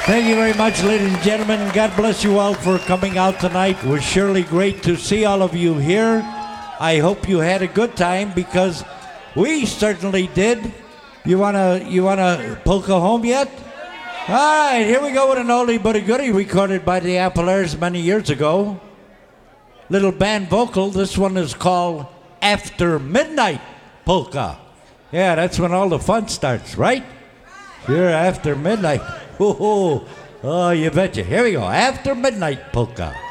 Thank you very much, ladies and gentlemen. God bless you all for coming out tonight. It was surely great to see all of you here. I hope you had a good time because we certainly did. You wanna polka home yet? All right, here we go with an oldie but a goodie recorded by the Appalachians many years ago. Little band vocal. This one is called After Midnight Polka. Yeah, that's when all the fun starts, right? Sure, after midnight. Oh, you betcha. Here we go. After Midnight Polka.